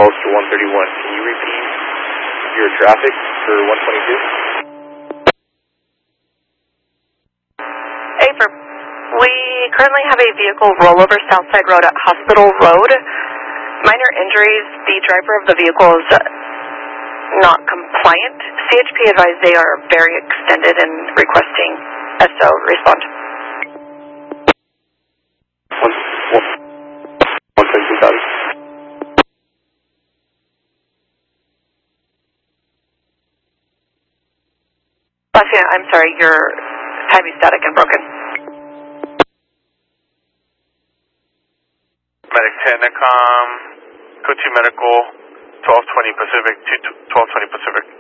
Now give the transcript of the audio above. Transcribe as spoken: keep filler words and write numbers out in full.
to one thirty-one. Can you repeat your traffic for one twenty-two? A for, we currently have a vehicle rollover Southside Road at Hospital Road. Minor injuries. The driver of the vehicle is not compliant. C H P advised they are very extended and requesting S O respond. One, one, one twenty-two thousand. Lafayette, I'm sorry, your timing static and broken. Medic Tenacom, Coach Medical, twelve twenty Pacific, twelve twenty Pacific.